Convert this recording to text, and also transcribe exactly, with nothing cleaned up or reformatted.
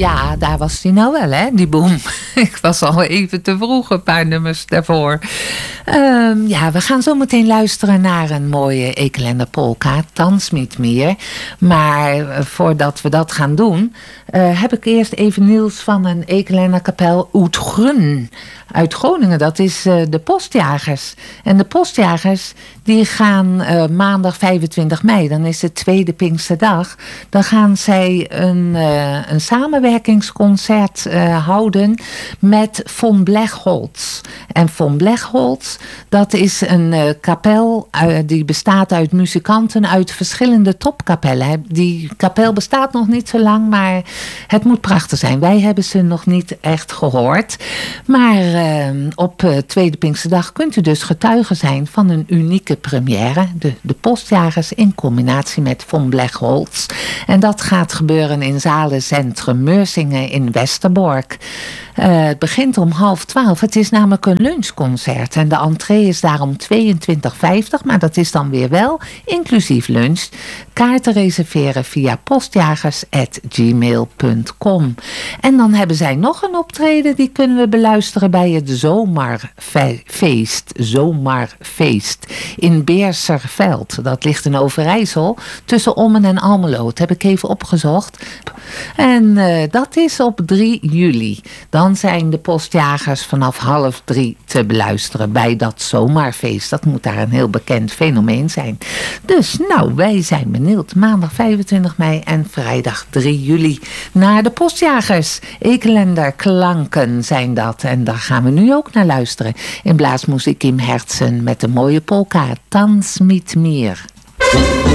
Ja, daar was hij nou wel, hè, die boom. Ik was al even te vroeg, een paar nummers daarvoor. Um, ja, we gaan zo meteen luisteren naar een mooie Ekelender polka, Thans niet meer. Maar uh, voordat we dat gaan doen, uh, heb ik eerst even nieuws van een Ekelender kapel uit Grun. Uit Groningen, dat is uh, de Postjagers. En de Postjagers die gaan uh, maandag vijfentwintig mei, dan is het tweede Pinksterdag. Dan gaan zij een, uh, een samenwerkingsconcert uh, houden met Von Blechholz. En Von Blechholz, dat is een uh, kapel uh, die bestaat uit muzikanten uit verschillende topkapellen. Die kapel bestaat nog niet zo lang, maar het moet prachtig zijn. Wij hebben ze nog niet echt gehoord. Maar uh, op uh, tweede Pinksterdag kunt u dus getuige zijn van een unieke première. De, de Postjagers in combinatie met Von Blechholz. En dat gaat gebeuren in Zalencentrum Meursingen in Westerbork. Uh, het begint om half twaalf. Het is namelijk een lunchconcert. En de entree is daarom tweeëntwintig vijftig. Maar dat is dan weer wel inclusief lunch. Kaarten reserveren via postjagers at gmail punt com. En dan hebben zij nog een optreden. Die kunnen we beluisteren bij het Zomerfeest. Zomerfeest in Beerserveld. Dat ligt in Overijssel. Tussen Ommen en Almelo. Dat heb ik even opgezocht. En uh, dat is op drie juli. Dan zijn de Postjagers vanaf half drie te beluisteren bij dat Zomerfeest. Dat moet daar een heel bekend fenomeen zijn. Dus nou, wij zijn benieuwd. Maandag vijfentwintig mei en vrijdag drie juli naar de Postjagers. Ekelender klanken zijn dat. En daar gaan we nu ook naar luisteren. In Blaasmuziek im Herzen met de mooie polka Thans niet meer.